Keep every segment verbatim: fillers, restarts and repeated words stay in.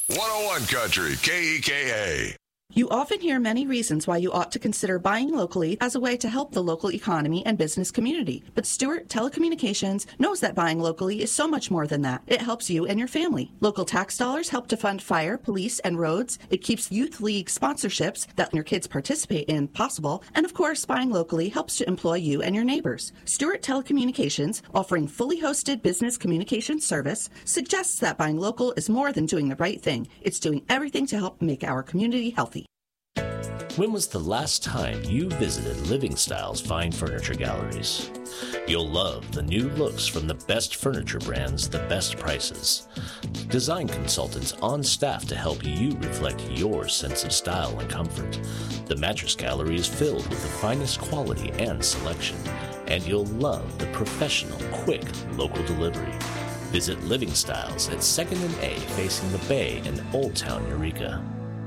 one oh one Country, K E K A. You often hear many reasons why you ought to consider buying locally as a way to help the local economy and business community. But Stewart Telecommunications knows that buying locally is so much more than that. It helps you and your family. Local tax dollars help to fund fire, police, and roads. It keeps youth league sponsorships that your kids participate in possible. And of course, buying locally helps to employ you and your neighbors. Stewart Telecommunications, offering fully hosted business communication service, suggests that buying local is more than doing the right thing. It's doing everything to help make our community healthy. When was the last time you visited Living Styles Fine Furniture Galleries? You'll love the new looks from the best furniture brands, the best prices. Design consultants on staff to help you reflect your sense of style and comfort. The Mattress Gallery is filled with the finest quality and selection, and you'll love the professional, quick, local delivery. Visit Living Styles at second and A facing the Bay in Old Town, Eureka.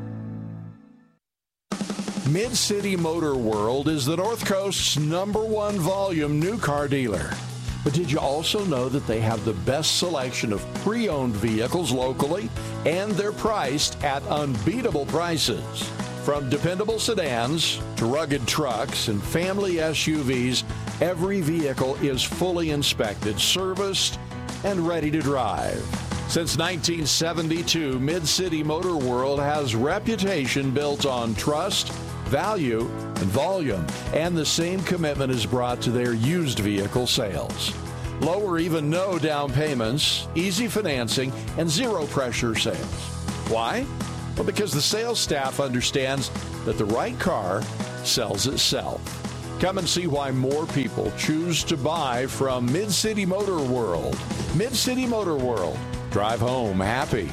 Mid-City Motor World is the North Coast's number one volume new car dealer. But did you also know that they have the best selection of pre-owned vehicles locally, and they're priced at unbeatable prices? From dependable sedans to rugged trucks and family S U Vs, every vehicle is fully inspected, serviced, and ready to drive. Since nineteen seventy-two, Mid-City Motor World has reputation built on trust, value, and volume, and the same commitment is brought to their used vehicle sales. Low or even no down payments, easy financing, and zero pressure sales. Why? Well, because the sales staff understands that the right car sells itself. Come and see why more people choose to buy from Mid-City Motor World. Mid-City Motor World. Drive home happy.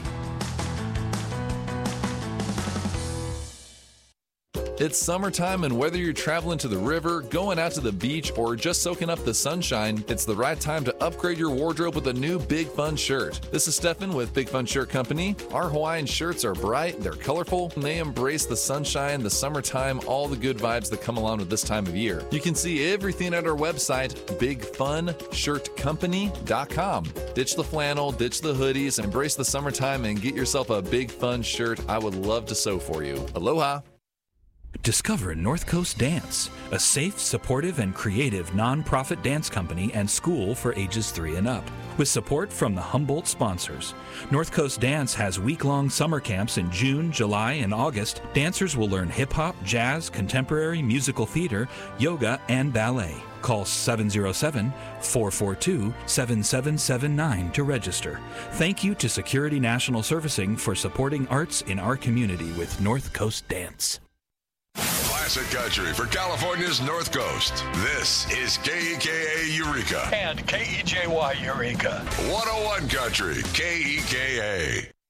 It's summertime, and whether you're traveling to the river, going out to the beach, or just soaking up the sunshine, it's the right time to upgrade your wardrobe with a new Big Fun shirt. This is Stefan with Big Fun Shirt Company. Our Hawaiian shirts are bright, they're colorful, and they embrace the sunshine, the summertime, all the good vibes that come along with this time of year. You can see everything at our website, big fun shirt company dot com. Ditch the flannel, ditch the hoodies, embrace the summertime, and get yourself a Big Fun shirt. I would love to sew for you. Aloha! Discover North Coast Dance, a safe, supportive, and creative nonprofit dance company and school for ages three and up. With support from the Humboldt sponsors, North Coast Dance has week-long summer camps in June, July, and August. Dancers will learn hip-hop, jazz, contemporary, musical theater, yoga, and ballet. Call seven oh seven, four four two, seven seven seven nine to register. Thank you to Security National Servicing for supporting arts in our community with North Coast Dance. Classic country for California's North Coast. This is K E K A Eureka. And K E J Y Eureka. one oh one Country, K E K A.